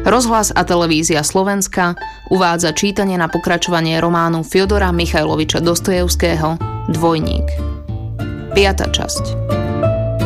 Rozhlas a televízia Slovenska uvádza čítanie na pokračovanie románu Fjodora Michajloviča Dostojevského Dvojník. 5. časť.